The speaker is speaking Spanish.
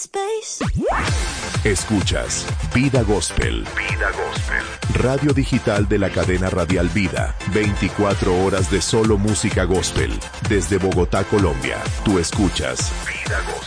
space. Escuchas Vida Gospel. Vida Gospel. Radio digital de la cadena radial Vida. 24 horas de solo música gospel. Desde Bogotá, Colombia. Tú escuchas Vida Gospel.